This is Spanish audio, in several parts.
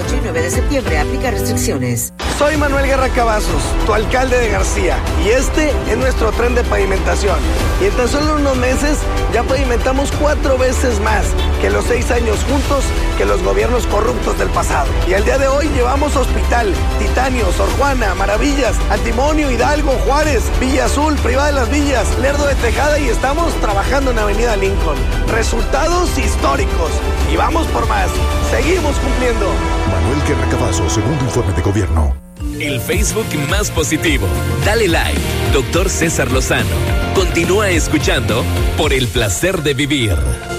8 y 9 de septiembre. Aplica restricciones. Soy Manuel Guerra Cavazos, tu alcalde de García, y este es nuestro tren de pavimentación. Y en tan solo unos meses ya pavimentamos 4 veces más que los 6 años juntos que los gobiernos corruptos del pasado. Y al día de hoy llevamos Hospital, Titanio, Sor Juana, Maravillas, Antimonio, Hidalgo, Juárez, Villa Azul, Privada de las Villas, Lerdo de Tejada, y estamos trabajando en Avenida Lincoln. Resultados históricos. Y vamos por más. Seguimos cumpliendo. Manuel Guerra Cavazos, segundo informe de gobierno. El Facebook más positivo. Dale like. Dr. César Lozano. Continúa escuchando Por el Placer de Vivir.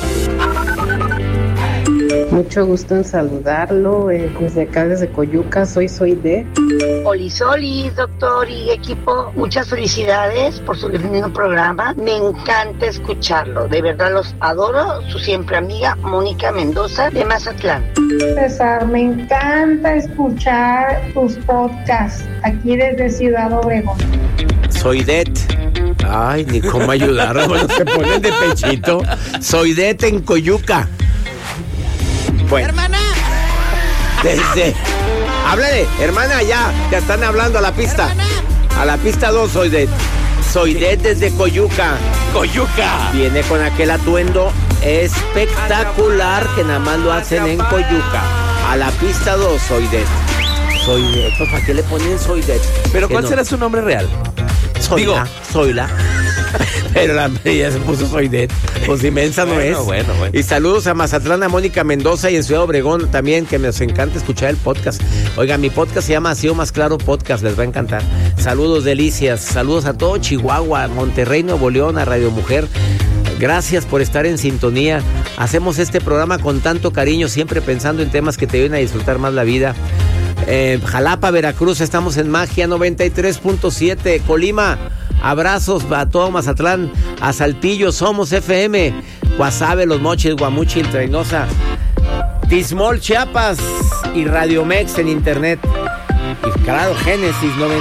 Mucho gusto en saludarlo. Desde acá, desde Coyuca, soy de. Olis, doctor y equipo. Muchas felicidades por su lindo programa. Me encanta escucharlo. De verdad los adoro. Su siempre amiga Mónica Mendoza de Mazatlán. César, me encanta escuchar tus podcasts aquí desde Ciudad Obregón. Soy Det. Ay, ni cómo ayudar. Bueno, se ponen de pechito. Soy Det en Coyuca. Bueno. ¡Hermana! Desde... Háblale, hermana, ya están hablando a la pista. ¡Hermana! A la pista 2, Soy Det desde Coyuca. ¡Coyuca! Viene con aquel atuendo espectacular que nada más lo hacen en Coyuca. A la pista 2, Soy Det. ¿Para qué le ponen Soy Det? ¿Pero cuál será su nombre real? Soyla. Pero la ya se puso Soy Det. Pues inmensa no es. Bueno. Y saludos a Mazatlán, a Mónica Mendoza, y en Ciudad Obregón también, que nos encanta escuchar el podcast. Oiga, mi podcast se llama Así o Más Claro Podcast, les va a encantar. Saludos, delicias. Saludos a todo Chihuahua, Monterrey, Nuevo León, a Radio Mujer. Gracias por estar en sintonía. Hacemos este programa con tanto cariño, siempre pensando en temas que te ayuden a disfrutar más la vida. Jalapa, Veracruz, estamos en Magia 93.7. Colima, abrazos a todo Mazatlán. A Saltillo, Somos FM. Guasave, Los Mochis, Guamuchil, Reynosa. Tismol, Chiapas. Y Radio Mex en internet. Y claro, Génesis 98.1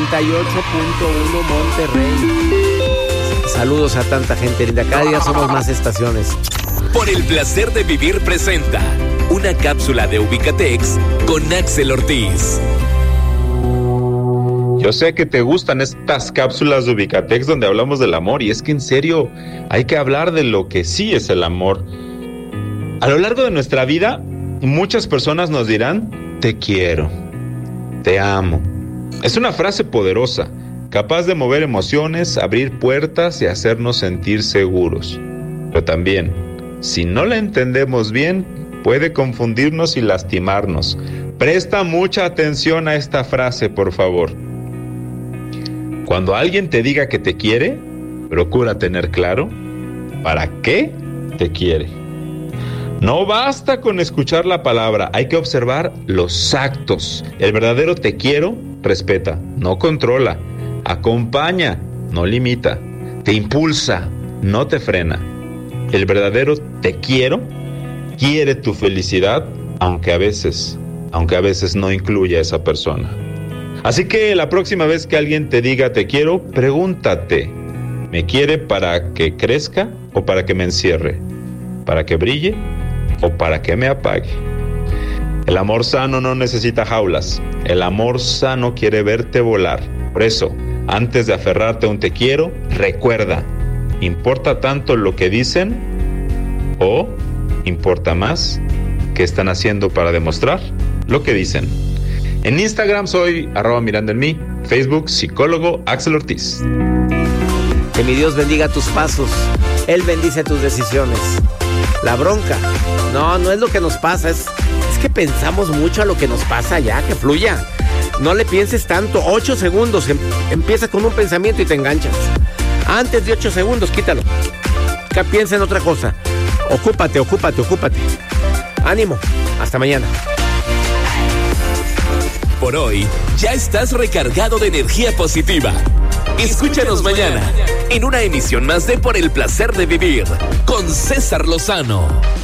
Monterrey. Saludos a tanta gente linda. Cada día somos más estaciones. Por el Placer de Vivir presenta una cápsula de Ubicatex con Axel Ortiz. Yo sé que te gustan estas cápsulas de Ubicatex donde hablamos del amor, y es que en serio hay que hablar de lo que sí es el amor. A lo largo de nuestra vida, muchas personas nos dirán: te quiero, te amo. Es una frase poderosa, capaz de mover emociones, abrir puertas y hacernos sentir seguros. Pero también, si no la entendemos bien, puede confundirnos y lastimarnos. Presta mucha atención a esta frase, por favor. Cuando alguien te diga que te quiere, procura tener claro para qué te quiere. No basta con escuchar la palabra, hay que observar los actos. El verdadero te quiero respeta, no controla, acompaña, no limita, te impulsa, no te frena. El verdadero te quiero quiere tu felicidad, aunque a veces no incluya a esa persona. Así que la próxima vez que alguien te diga te quiero, pregúntate: ¿me quiere para que crezca o para que me encierre? ¿Para que brille o para que me apague? El amor sano no necesita jaulas. El amor sano quiere verte volar. Por eso, antes de aferrarte a un te quiero, recuerda: ¿importa tanto lo que dicen o importa más qué están haciendo para demostrar lo que dicen? En Instagram soy @mirandoenmí, Facebook psicólogo Axel Ortiz. Que mi Dios bendiga tus pasos, Él bendice tus decisiones. La bronca, no es lo que nos pasa, es que pensamos mucho a lo que nos pasa ya, que fluya. No le pienses tanto, 8 segundos, empiezas con un pensamiento y te enganchas. Antes de 8 segundos, quítalo. Piensa en otra cosa. Ocúpate. Ánimo, hasta mañana. Por hoy, ya estás recargado de energía positiva. Escúchanos mañana en una emisión más de Por el Placer de Vivir con César Lozano.